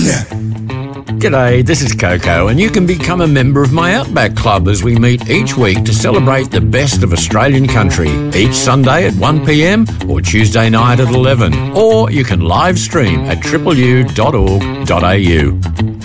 G'day, this is Coco, and you can become a member of my Outback Club as we meet each week to celebrate the best of Australian country, each Sunday at 1pm or Tuesday night at 11, or you can live stream at tripleu.org.au.